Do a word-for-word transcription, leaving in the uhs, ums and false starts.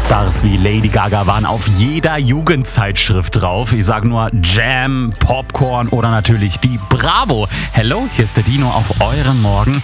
Stars wie Lady Gaga waren auf jeder Jugendzeitschrift drauf. Ich sag nur Jam, Popcorn oder natürlich die Bravo. Hello, hier ist der Dino auf euren Morgen.